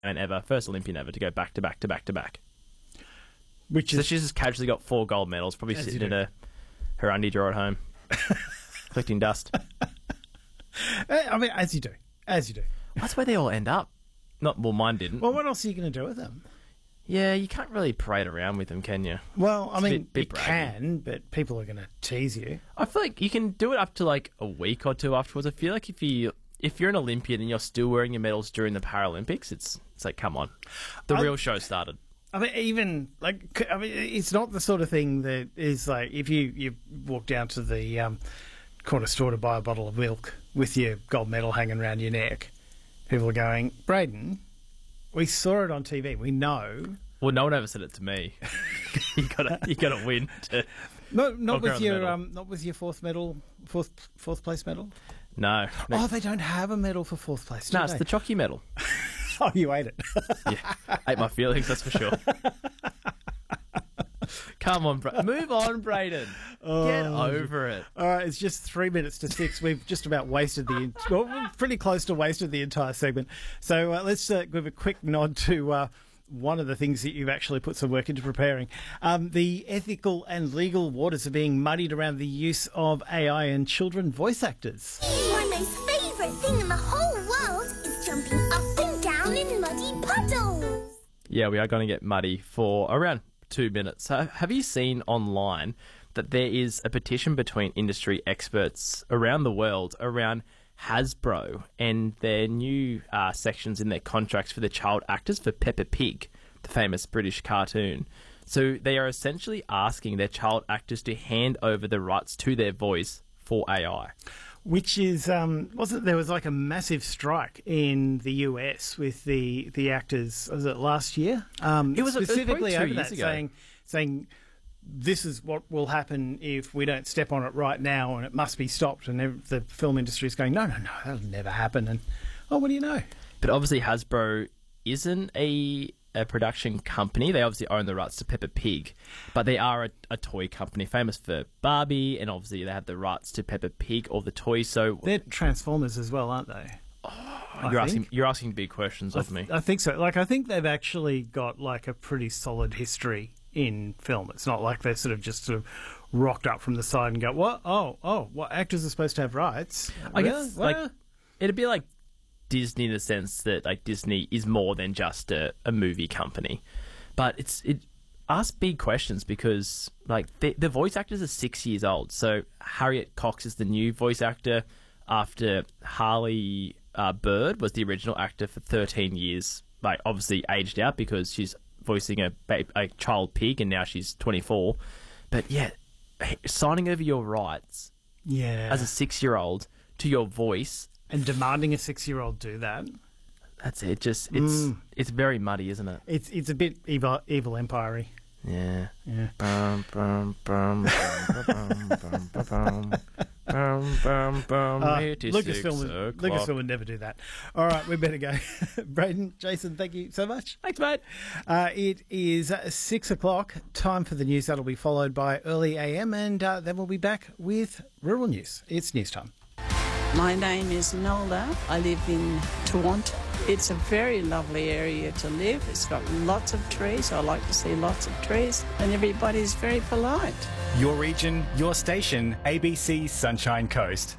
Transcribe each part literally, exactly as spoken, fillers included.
ever, first Olympian ever to go back to back to back to back. Which so is she's just casually got four gold medals, probably As sitting you in do. a, her undie drawer at home, collecting dust. I mean, as you do, as you do. That's where they all end up. Not well, mine didn't. Well, what else are you going to do with them? Yeah, you can't really parade around with them, can you? Well, I It's a mean, bit- bit you braggy. can, but people are going to tease you. I feel like you can do it up to like a week or two afterwards. I feel like if you if you're an Olympian and you're still wearing your medals during the Paralympics, it's it's like, come on, the I- real show started. I mean, even like, c- I mean, it's not the sort of thing that is like if you, you walk down to the um, corner store to buy a bottle of milk with your gold medal hanging around your neck. People are going, Braden, we saw it on T V. We know. Well, no one ever said it to me. you gotta you gotta win. To, No, not Walk with around the your medal. um, not with your fourth medal, fourth fourth place medal. no, no, Oh, they don't have a medal for fourth place. Do no, it's they? the Chocky medal. Oh, you ate it. Yeah, ate my feelings, that's for sure. Come on, Bra- move on, Braden. Get over it. All right, it's just three minutes to six. We've just about wasted the, well, we're pretty close to wasted the entire segment. So uh, let's uh, give a quick nod to uh, one of the things that you've actually put some work into preparing. Um, the ethical and legal waters are being muddied around the use of A I and children voice actors. My most favourite thing in the whole world is jumping up and down in muddy puddles. Yeah, we are going to get muddy for around two minutes. So have you seen online that there is a petition between industry experts around the world around Hasbro and their new uh, sections in their contracts for the child actors for Peppa Pig, the famous British cartoon? So they are essentially asking their child actors to hand over the rights to their voice for A I. Which is, um, wasn't there was like a massive strike in the U S with the, the actors, was it last year? Um, It was- it was probably specifically two over years that, ago. saying, saying this is what will happen if we don't step on it right now and it must be stopped. And ev- the film industry is going, no, no, no, that'll never happen. And, oh, what do you know? But obviously Hasbro isn't a, a production company. They obviously own the rights to Peppa Pig, but they are a, a toy company famous for Barbie, and obviously they have the rights to Peppa Pig or the toys. So They're Transformers as well, aren't they? you're I asking think. you're asking big questions of me. I think so. Like, I think they've actually got like a pretty solid history in film. It's not like they're sort of just sort of rocked up from the side and go, what? Oh, oh, what actors are supposed to have rights? I Well, guess well, like it'd be like Disney in the sense that like Disney is more than just a, a movie company, but it's it asks big questions because like the, the voice actors are six years old. So Harriet Cox is the new voice actor after Harley uh, Bird was the original actor for thirteen years. Like obviously aged out because she's voicing a ba- a child pig and now she's twenty-four. But yeah, signing over your rights yeah. as a six-year-old to your voice. And demanding a six-year-old do that, That's it. Just it's Mm. it's very muddy, isn't it? it's it's a bit evil, evil empire-y. Yeah. Yeah. Bum, bum, bum, bum, bum, bum, bum, bum, bum, bum, Uh, eighty-six Lucasfilm, would, o'clock. Lucasfilm would never do that. All right, we better go. Braden, Jason, thank you so much. Thanks, mate. Uh, it is uh, six o'clock. Time for the news. That'll be followed by early A M, and uh, then we'll be back with rural news. It's news time. My name is Nolda. I live in Toronto. It's a very lovely area to live. It's got lots of trees. I like to see lots of trees, and everybody's very polite. Your region, your station, A B C Sunshine Coast.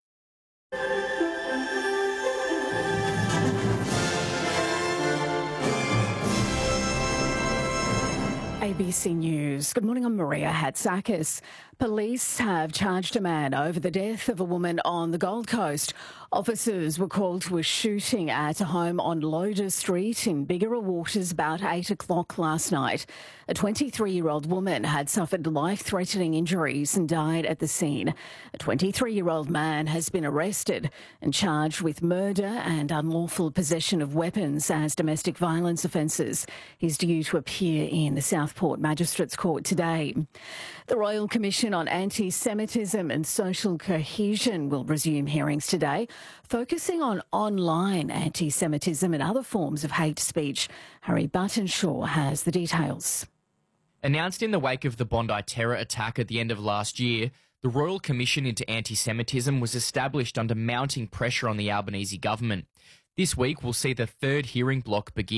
A B C News. Good morning, I'm Maria Hatzakis. Police have charged a man over the death of a woman on the Gold Coast. Officers were called to a shooting at a home on Loder Street in Bigara Waters about eight o'clock last night. A twenty-three-year-old woman had suffered life-threatening injuries and died at the scene. A twenty-three-year-old man has been arrested and charged with murder and unlawful possession of weapons as domestic violence offences. He's due to appear in the Southport Magistrates Court today. The Royal Commission on Anti-Semitism and Social Cohesion will resume hearings today, focusing on online anti-Semitism and other forms of hate speech. Harry Buttonshaw has the details. Announced in the wake of the Bondi terror attack at the end of last year, the Royal Commission into Anti-Semitism was established under mounting pressure on the Albanese government. This week, we'll see the third hearing block begin.